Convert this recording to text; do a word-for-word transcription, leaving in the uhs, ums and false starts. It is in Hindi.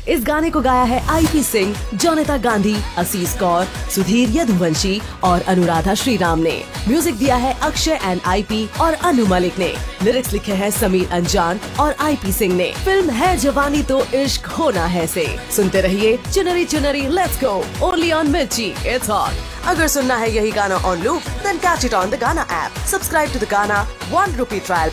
इस गाने को गाया है आईपी सिंह, जोनिता गांधी, असीस कौर, सुधीर यदुवंशी और अनुराधा श्रीराम ने। म्यूजिक दिया है अक्षय एंड आईपी और अनु मलिक ने। लिरिक्स लिखे हैं समीर अंजान और आईपी सिंह ने। फिल्म है जवानी तो इश्क होना है से। सुनते रहिए चुनरी चुनरी लेट्स गो ओनली ऑन मिर्ची इट्स हॉट। अगर सुनना है यही गाना on loop, then catch it on the गाना ऐप। सब्सक्राइब टू द गाना, वन रुपी ट्रायल